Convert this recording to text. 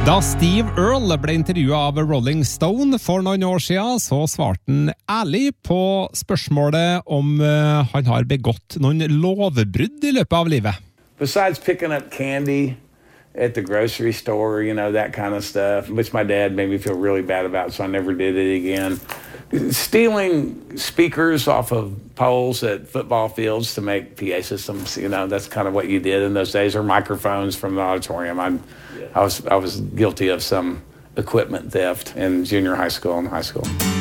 Da Steve Earle ble intervjuet av Rolling Stone for noen år siden, så svarte han ærlig på spørsmålet om han har begått noen lovbrudd I løpet av livet. Besides picking up candy at the grocery store, you know, that kind of stuff, which my dad made me feel really bad about, so I never did it again. Stealing speakers off of poles at football fields to make PA systems, you know, that's kind of what you did in those days, or microphones from the auditorium. I was guilty of some equipment theft in junior high school and high school.